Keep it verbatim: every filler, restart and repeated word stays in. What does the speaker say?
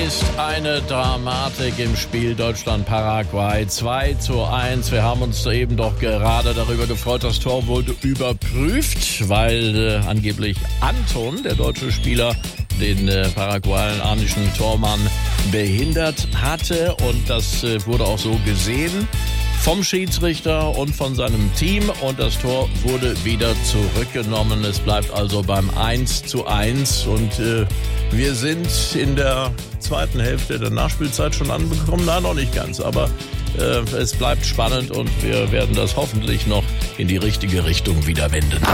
ist eine Dramatik im Spiel Deutschland-Paraguay. zwei zu eins. Wir haben uns eben doch gerade darüber gefreut, das Tor wurde überprüft, weil äh, angeblich Anton, der deutsche Spieler, den äh, paraguayanischen Tormann behindert hatte. Und das äh, wurde auch so gesehen vom Schiedsrichter und von seinem Team. Und das Tor wurde wieder zurückgenommen. Es bleibt also beim eins zu eins. Und äh, wir sind in der zweiten Hälfte der Nachspielzeit schon angekommen. Nein, noch nicht ganz, aber äh, es bleibt spannend und wir werden das hoffentlich noch in die richtige Richtung wieder wenden.